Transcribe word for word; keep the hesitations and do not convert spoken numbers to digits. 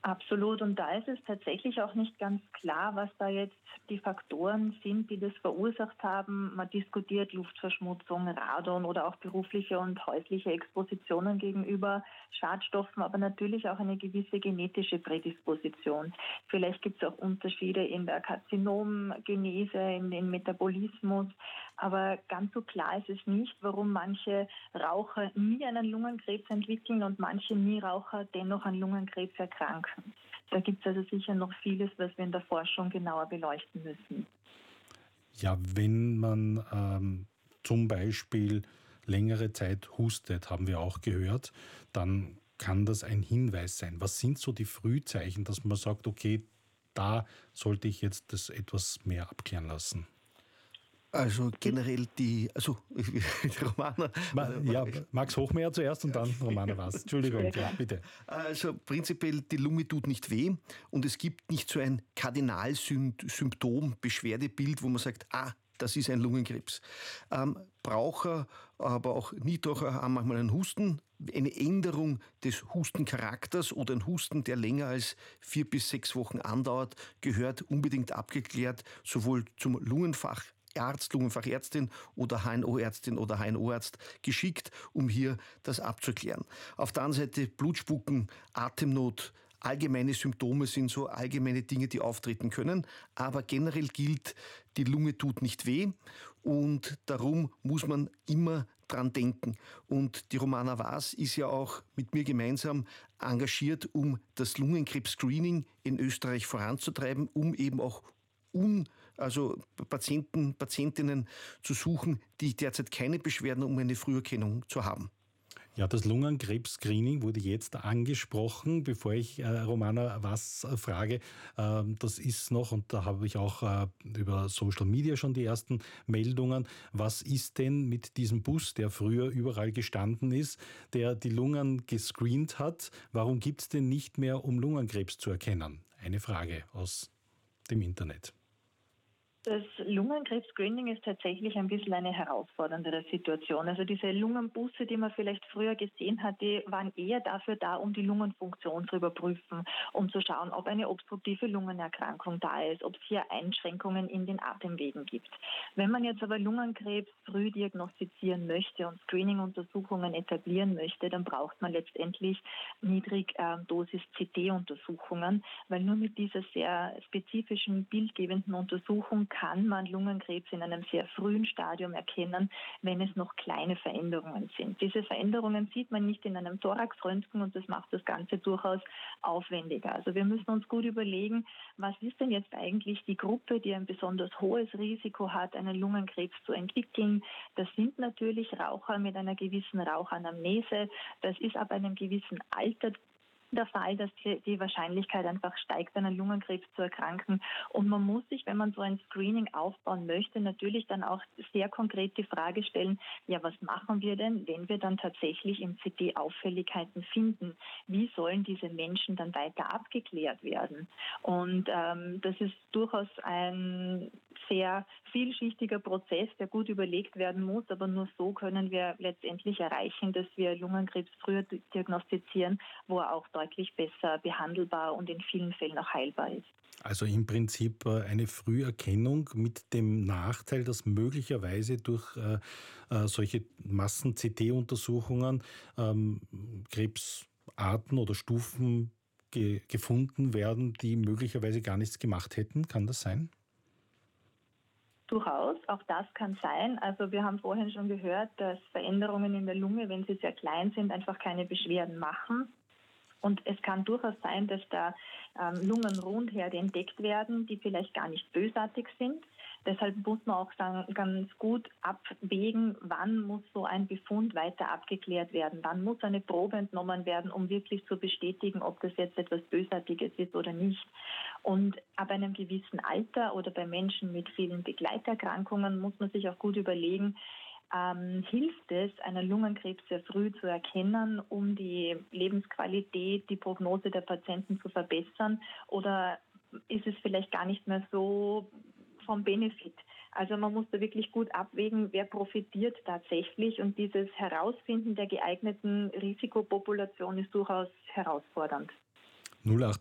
Absolut. Und da ist es tatsächlich auch nicht ganz klar, was da jetzt die Faktoren sind, die das verursacht haben. Man diskutiert Luftverschmutzung, Radon oder auch berufliche und häusliche Expositionen gegenüber Schadstoffen, aber natürlich auch eine gewisse genetische Prädisposition. Vielleicht gibt es auch Unterschiede in der Karzinomgenese, in den Metabolismus, aber ganz so klar ist es nicht, warum manche Raucher nie einen Lungenkrebs entwickeln und manche Nieraucher dennoch an Lungenkrebs erkranken. Da gibt es also sicher noch vieles, was wir in der Forschung genauer beleuchten müssen. Ja, wenn man ähm, zum Beispiel längere Zeit hustet, haben wir auch gehört, dann kann das ein Hinweis sein. Was sind so die Frühzeichen, dass man sagt, okay, da sollte ich jetzt das etwas mehr abklären lassen? Also generell die, also die Romana. Ma, ja, Max Hochmeier zuerst und dann Romana Was. Entschuldigung, ja, bitte. Also prinzipiell, die Lunge tut nicht weh und es gibt nicht so ein Kardinalsymptom, Beschwerdebild, wo man sagt, ah, das ist ein Lungenkrebs. Ähm, Raucher, aber auch Nichtraucher haben manchmal einen Husten, eine Änderung des Hustencharakters oder ein Husten, der länger als vier bis sechs Wochen andauert, gehört unbedingt abgeklärt, sowohl zum Lungenfach Arzt, Lungenfachärztin oder H N O-Ärztin oder H N O-Arzt geschickt, um hier das abzuklären. Auf der anderen Seite Blutspucken, Atemnot, allgemeine Symptome sind so allgemeine Dinge, die auftreten können. Aber generell gilt, die Lunge tut nicht weh und darum muss man immer dran denken. Und die Romana Was ist ja auch mit mir gemeinsam engagiert, um das Lungenkrebs-Screening in Österreich voranzutreiben, um eben auch Un, also Patienten, Patientinnen zu suchen, die derzeit keine Beschwerden, um eine Früherkennung zu haben. Ja, das Lungenkrebs-Screening wurde jetzt angesprochen, bevor ich äh, Romana Was äh, frage. Ähm, das ist noch, und da habe ich auch äh, über Social Media schon die ersten Meldungen. Was ist denn mit diesem Bus, der früher überall gestanden ist, der die Lungen gescreent hat? Warum gibt es den nicht mehr, um Lungenkrebs zu erkennen? Eine Frage aus dem Internet. Das Lungenkrebs-Screening ist tatsächlich ein bisschen eine herausforderndere Situation. Also diese Lungenbusse, die man vielleicht früher gesehen hat, die waren eher dafür da, um die Lungenfunktion zu überprüfen, um zu schauen, ob eine obstruktive Lungenerkrankung da ist, ob es hier Einschränkungen in den Atemwegen gibt. Wenn man jetzt aber Lungenkrebs früh diagnostizieren möchte und Screening-Untersuchungen etablieren möchte, dann braucht man letztendlich Niedrigdosis-C T-Untersuchungen, weil nur mit dieser sehr spezifischen, bildgebenden Untersuchung kann man Lungenkrebs in einem sehr frühen Stadium erkennen, wenn es noch kleine Veränderungen sind. Diese Veränderungen sieht man nicht in einem Thoraxröntgen und das macht das Ganze durchaus aufwendiger. Also wir müssen uns gut überlegen, was ist denn jetzt eigentlich die Gruppe, die ein besonders hohes Risiko hat, einen Lungenkrebs zu entwickeln. Das sind natürlich Raucher mit einer gewissen Rauchanamnese. Das ist ab einem gewissen Alter der Fall, dass die, die Wahrscheinlichkeit einfach steigt, an einen Lungenkrebs zu erkranken. Und man muss sich, wenn man so ein Screening aufbauen möchte, natürlich dann auch sehr konkret die Frage stellen, ja, was machen wir denn, wenn wir dann tatsächlich im C T Auffälligkeiten finden? Wie sollen diese Menschen dann weiter abgeklärt werden? Und ähm, das ist durchaus ein sehr vielschichtiger Prozess, der gut überlegt werden muss, aber nur so können wir letztendlich erreichen, dass wir Lungenkrebs früher diagnostizieren, wo er auch deutlich besser behandelbar und in vielen Fällen auch heilbar ist. Also im Prinzip eine Früherkennung mit dem Nachteil, dass möglicherweise durch äh, solche Massen-C T-Untersuchungen ähm, Krebsarten oder Stufen ge- gefunden werden, die möglicherweise gar nichts gemacht hätten. Kann das sein? Durchaus, auch das kann sein. Also wir haben vorhin schon gehört, dass Veränderungen in der Lunge, wenn sie sehr klein sind, einfach keine Beschwerden machen. Und es kann durchaus sein, dass da ähm, Lungenrundherde entdeckt werden, die vielleicht gar nicht bösartig sind. Deshalb muss man auch sagen, ganz gut abwägen, wann muss so ein Befund weiter abgeklärt werden, wann muss eine Probe entnommen werden, um wirklich zu bestätigen, ob das jetzt etwas Bösartiges ist oder nicht. Und ab einem gewissen Alter oder bei Menschen mit vielen Begleiterkrankungen muss man sich auch gut überlegen, Ähm, hilft es, einen Lungenkrebs sehr früh zu erkennen, um die Lebensqualität, die Prognose der Patienten zu verbessern? Oder ist es vielleicht gar nicht mehr so vom Benefit? Also man muss da wirklich gut abwägen, wer profitiert tatsächlich. Und dieses Herausfinden der geeigneten Risikopopulation ist durchaus herausfordernd. null acht